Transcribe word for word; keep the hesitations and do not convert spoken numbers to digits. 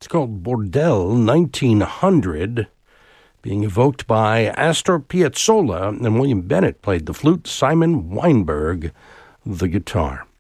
It's called Bordel nineteen hundred, being evoked by Astor Piazzolla, and William Bennett played the flute, Simon Weinberg the guitar.